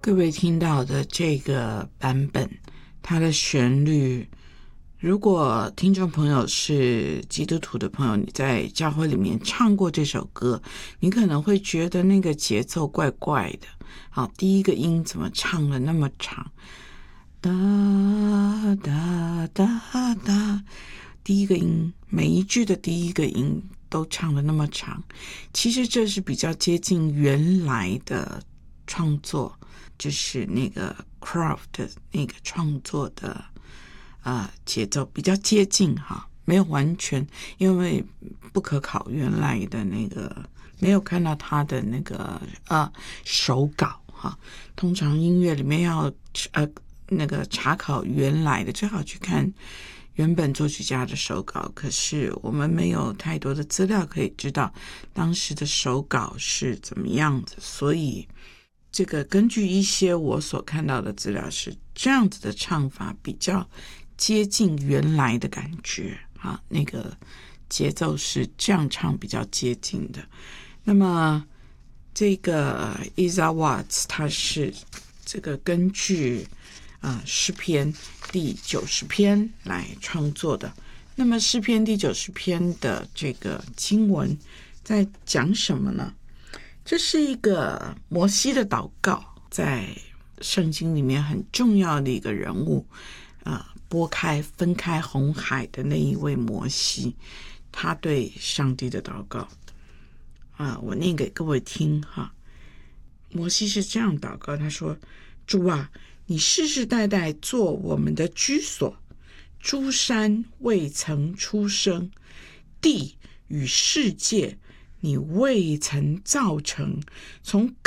各位听到的这个版本，它的旋律，如果听众朋友是基督徒的朋友，你在教会里面唱过这首歌，你可能会觉得那个节奏怪怪的。好，第一个音怎么唱了那么长？哒哒哒哒，第一个音，每一句的第一个音都唱了那么长。其实这是比较接近原来的创作，就是那个 Croft 的那个创作的节奏比较接近哈，没有完全，因为不可考原来的那个，没有看到他的那个手稿哈。通常音乐里面要那个查考原来的，最好去看原本作曲家的手稿，可是我们没有太多的资料可以知道当时的手稿是怎么样子，所以这个根据一些我所看到的资料是这样子的唱法比较接近原来的感觉啊，那个节奏是这样唱比较接近的。那么这个 Isaiah Watts 他是这个根据诗篇第90篇来创作的。那么诗篇第90篇的这个经文在讲什么呢？这是一个摩西的祷告，在圣经里面很重要的一个人物，分开红海的那一位摩西，他对上帝的祷告我念给各位听哈。摩西是这样祷告，他说：主啊，你世世代代做我们的居所，诸山未曾出生，地与世界你未曾造成，从